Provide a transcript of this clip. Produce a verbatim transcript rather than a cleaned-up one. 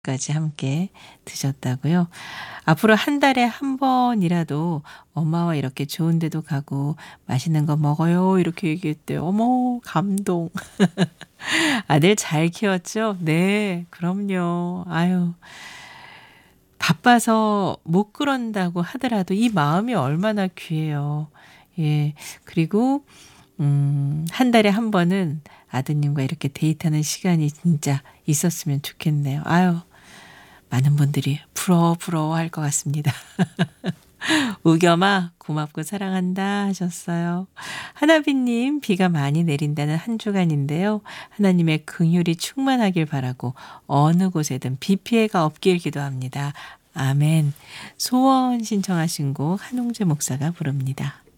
까지 함께 드셨다고요? 앞으로 한 달에 한 번이라도 엄마와 이렇게 좋은 데도 가고 "맛있는 거 먹어요." 이렇게 얘기했대요. 어머 감동. 아들 잘 키웠죠? 네. 그럼요. 아유. 바빠서 못 그런다고 하더라도 이 마음이 얼마나 귀해요. 예. 그리고 음 한 달에 한 번은 아드님과 이렇게 데이트하는 시간이 진짜 있었으면 좋겠네요. 아유. 많은 분들이 부러워, 부러워할 것 같습니다. "우겸아 고맙고 사랑한다." 하셨어요. 하나비 님 비가 많이 내린다는 한 주간인데요. 하나님의 긍휼이 충만하길 바라고 어느 곳에든 비 피해가 없길 기도합니다. 아멘. 소원 신청하신 곡 한홍재 목사가 부릅니다.